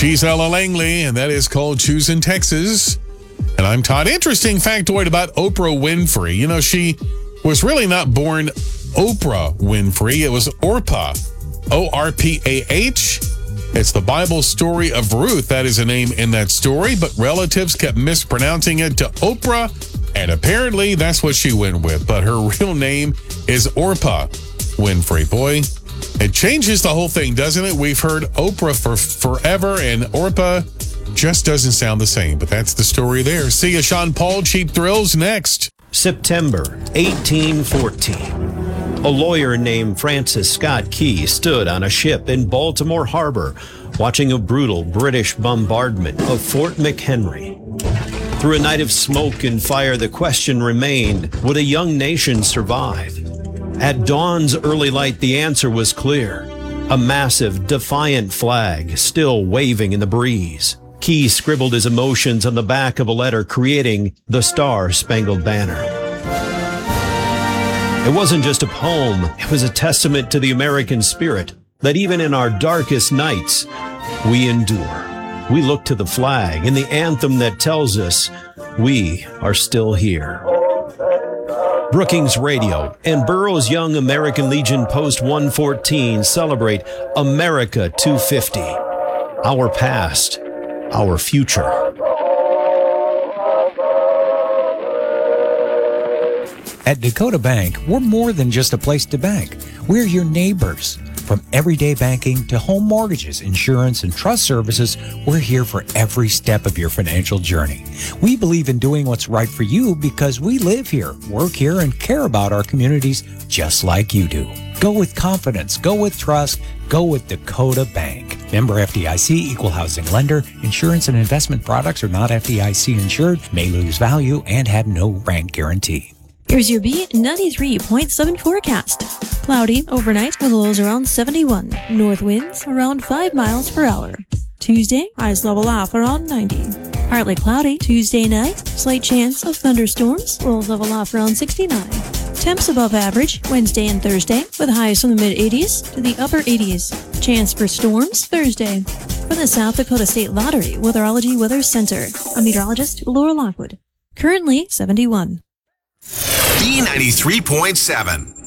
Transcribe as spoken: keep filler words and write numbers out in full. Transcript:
She's Ella Langley, and that is called Choosing Texas. And I'm Todd. Interesting factoid about Oprah Winfrey. You know, she was really not born Oprah Winfrey. It was Orpah, O R P A H. It's the Bible story of Ruth. That is a name in that story, but relatives kept mispronouncing it to Oprah, and apparently that's what she went with. But her real name is Orpah Winfrey. Boy, it changes the whole thing, doesn't it? We've heard Oprah for forever, and Orpah just doesn't sound the same. But that's the story there. See you, Sean Paul. Cheap Thrills next. September eighteen fourteen. A lawyer named Francis Scott Key stood on a ship in Baltimore Harbor watching a brutal British bombardment of Fort McHenry. Through a night of smoke and fire, the question remained, would a young nation survive? At dawn's early light, the answer was clear. A massive, defiant flag still waving in the breeze. Key scribbled his emotions on the back of a letter, creating the Star-Spangled Banner. It wasn't just a poem, it was a testament to the American spirit, that even in our darkest nights, we endure. We look to the flag and the anthem that tells us we are still here. Brookings Radio and Burroughs Young American Legion Post one fourteen celebrate America two fifty. Our past, our future. At Dakota Bank, we're more than just a place to bank. We're your neighbors. From everyday banking to home mortgages, insurance, and trust services, we're here for every step of your financial journey. We believe in doing what's right for you because we live here, work here, and care about our communities just like you do. Go with confidence. Go with trust. Go with Dakota Bank. Member F D I C, equal housing lender. Insurance and investment products are not F D I C insured, may lose value, and have no rank guarantee. Here's your B ninety-three point seven forecast. Cloudy overnight with lows around seventy-one. North winds around five miles per hour. Tuesday, highs level off around ninety. Partly cloudy Tuesday night. Slight chance of thunderstorms. Lows level off around sixty-nine. Temps above average Wednesday and Thursday with highs from the mid eighties to the upper eighties. Chance for storms Thursday. For the South Dakota State Lottery Weatherology Weather Center, I'm meteorologist Laura Lockwood. Currently seventy-one. B ninety-three point seven.